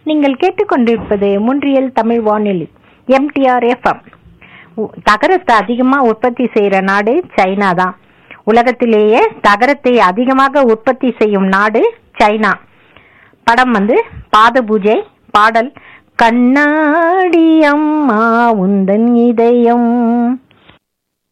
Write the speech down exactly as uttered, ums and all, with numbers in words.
நீங்கள் கேட்டுக்கொண்டிருப்பது முன்றியல் தமிழ் வானொலி எம்டிஆர் எஃப்எம். தகரத்தை அதிகமா உற்பத்தி செய்யற நாடு சைனா தான். உலகத்திலேயே தகரத்தை அதிகமாக உற்பத்தி செய்யும் நாடு சைனா. படம் வந்து பாத பூஜை, பாடல் கண்ணாடி அம்மா உந்தன் இதயம்.